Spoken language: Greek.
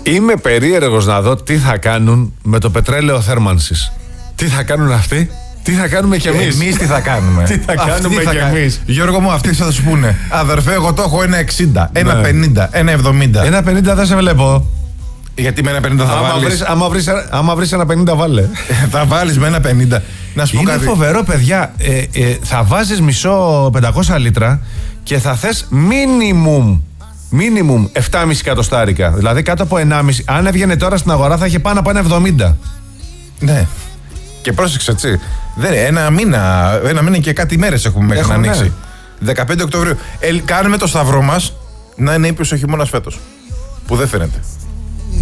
Είμαι περίεργος να δω τι θα κάνουν με το πετρέλαιο θέρμανσης. Τι θα κάνουν αυτοί, τι θα κάνουμε κι εμείς. Εμείς τι θα κάνουμε. Τι θα κάνουμε κι εμείς. Γιώργο μου, αυτοί θα σου πούνε: αδερφέ, εγώ το έχω 1,60, 1,50, 1,70. 1,50 δεν σε βλέπω. Γιατί με 1,50 θα βάλεις. Άμα βρεις 1,50 βάλε. Θα βάλεις με 1,50. Να σου πω Είναι κάτι. φοβερό, παιδιά. Θα βάζεις μισό 500 λίτρα και θα θες minimum 7,5 εκατοστάρικα. Δηλαδή κάτω από 1,5. Αν έβγαινε τώρα στην αγορά θα είχε πάνω από 1,70. Ναι. Και πρόσεξε, έτσι. Ένα μήνα και κάτι μέρες έχουμε μέχρι να ανοίξει. 15 Οκτωβρίου. Κάνουμε το σταυρό μας να είναι ύπιος ο χειμώνας φέτος. Που δεν φαίνεται.